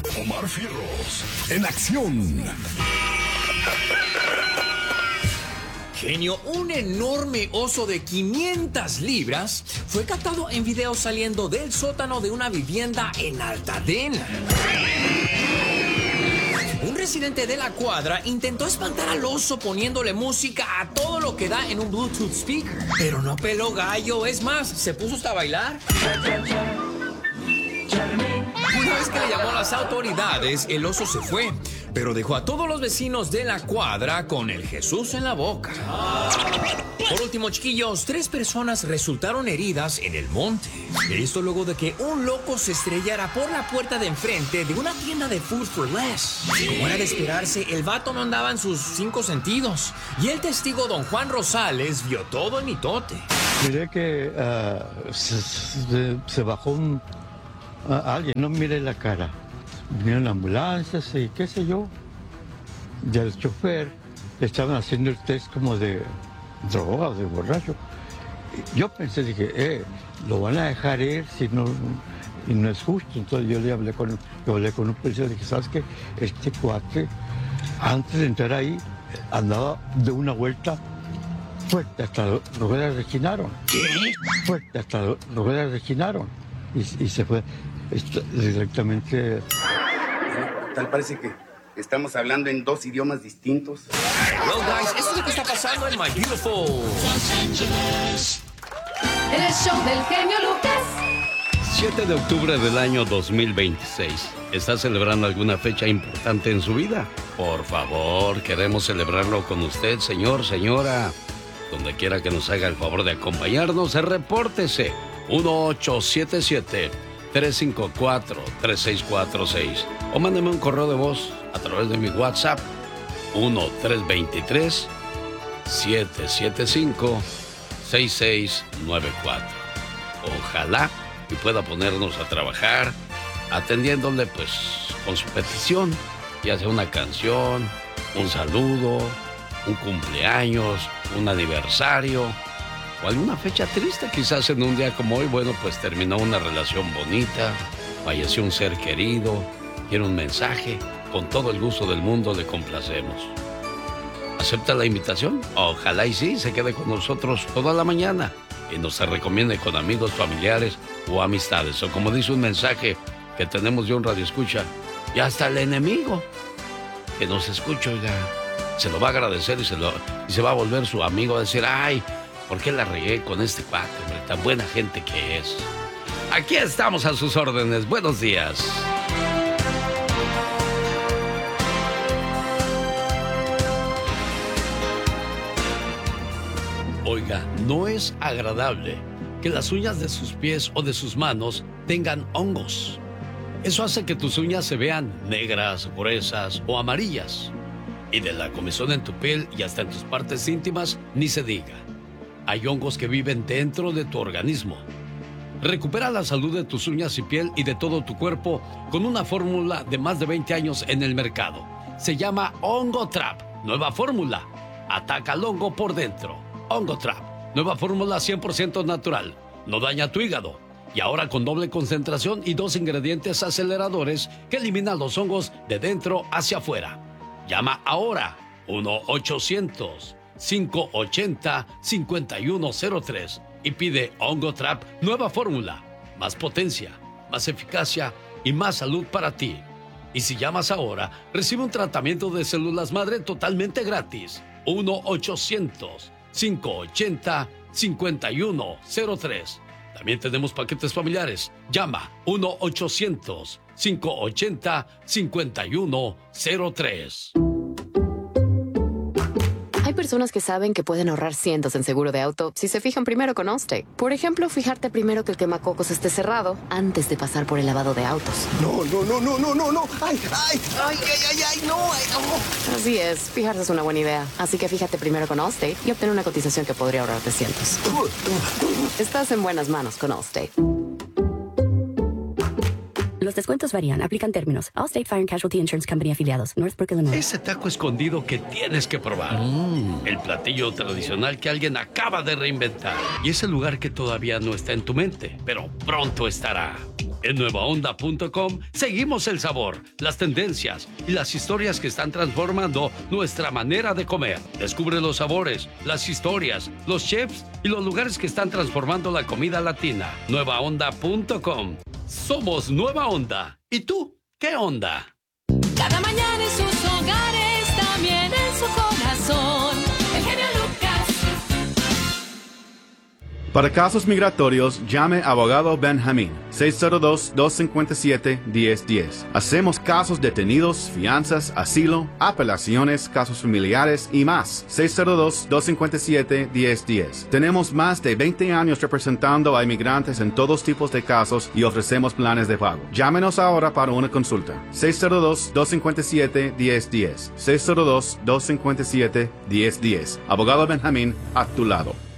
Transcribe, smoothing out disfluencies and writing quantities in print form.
Omar Fierros, en acción. Genio, un enorme oso de 500 libras fue captado en video saliendo del sótano de una vivienda en Altadena. Un residente de la cuadra intentó espantar al oso poniéndole música a todo lo que da en un Bluetooth speaker, pero no peló gallo, es más, se puso hasta a bailar. Una vez que le llamó a las autoridades, el oso se fue, pero dejó a todos los vecinos de la cuadra con el Jesús en la boca. Por último, chiquillos, 3 personas resultaron heridas en el monte. Esto luego de que un loco se estrellara por la puerta de enfrente de una tienda de Food for Less. Como era de esperarse, el vato no andaba en sus 5 sentidos. Y el testigo don Juan Rosales vio todo el mitote. Miré que se bajó alguien, no miré la cara. Vinieron ambulancias y qué sé yo. Y al chofer le estaban haciendo el test como de droga o de borracho. Yo pensé, dije, lo van a dejar ir si no, y no es justo. Entonces yo hablé con un policía y dije, ¿sabes qué? Este cuate, antes de entrar ahí, andaba de una vuelta fuerte, hasta las ruedas reginaron. ¿Qué? Fuerte, hasta las ruedas reginaron. Y se fue directamente. Tal parece que estamos hablando en 2 idiomas distintos. Hello guys, esto es lo que está pasando en My Beautiful El show del genio Lucas. 7 de octubre del año 2026. ¿Está celebrando alguna fecha importante en su vida? Por favor, queremos celebrarlo con usted, señor, señora. Donde quiera que nos haga el favor de acompañarnos, repórtese. 1877-354-3646. O mándeme un correo de voz a través de mi WhatsApp. 1-323-775-6694. Ojalá y pueda ponernos a trabajar atendiéndole pues con su petición, ya sea una canción, un saludo, un cumpleaños, un aniversario o alguna fecha triste. Quizás en un día como hoy, bueno, pues terminó una relación bonita, falleció un ser querido, quiere un mensaje. Con todo el gusto del mundo le complacemos. ¿Acepta la invitación? Ojalá y sí, se quede con nosotros toda la mañana y nos se recomiende con amigos, familiares o amistades. O como dice un mensaje que tenemos de un radioescucha, y hasta el enemigo que nos escucha, oiga, se lo va a agradecer y se va a volver su amigo a decir, ay, ¿por qué la regué con este cuate, hombre, tan buena gente que es? Aquí estamos a sus órdenes. Buenos días. Oiga, no es agradable que las uñas de sus pies o de sus manos tengan hongos. Eso hace que tus uñas se vean negras, gruesas o amarillas. Y de la comezón en tu piel y hasta en tus partes íntimas, ni se diga. Hay hongos que viven dentro de tu organismo. Recupera la salud de tus uñas y piel y de todo tu cuerpo con una fórmula de más de 20 años en el mercado. Se llama Hongo Trap. Nueva fórmula. Ataca al hongo por dentro. Hongo Trap. Nueva fórmula 100% natural. No daña tu hígado. Y ahora con doble concentración y 2 ingredientes aceleradores que eliminan los hongos de dentro hacia afuera. Llama ahora. 1-800-580-5103 y pide Hongo Trap Nueva fórmula. Más potencia, más eficacia y más salud para ti. Y si llamas ahora, recibe un tratamiento de células madre totalmente gratis. 1-800-580-5103. También tenemos paquetes familiares. Llama 1-800-580-5103. Hay personas que saben que pueden ahorrar cientos en seguro de auto si se fijan primero con Allstate. Por ejemplo, fijarte primero que el quemacocos esté cerrado antes de pasar por el lavado de autos. No. Ay, no. Así es, fijarse es una buena idea. Así que fíjate primero con Allstate y obtén una cotización que podría ahorrarte cientos. Estás en buenas manos con Allstate. Los descuentos varían. Aplican términos. Allstate Fire and Casualty Insurance Company afiliados. Northbrook, Illinois. Ese taco escondido que tienes que probar. El platillo tradicional que alguien acaba de reinventar. Y ese lugar que todavía no está en tu mente, pero pronto estará. En nuevaonda.com seguimos el sabor, las tendencias y las historias que están transformando nuestra manera de comer. Descubre los sabores, las historias, los chefs y los lugares que están transformando la comida latina. Nuevaonda.com. Somos Nueva Onda. ¿Y tú? ¿Qué onda? Cada mañana en sus hogares, también en su corazón. El genio Lucas. Para casos migratorios, llame a Abogado Benjamín, 602-257-1010. Hacemos casos detenidos, fianzas, asilo, apelaciones, casos familiares y más. 602-257-1010. Tenemos más de 20 años representando a inmigrantes en todos tipos de casos y ofrecemos planes de pago. Llámenos ahora para una consulta. 602-257-1010. 602-257-1010. Abogado Benjamín, a tu lado.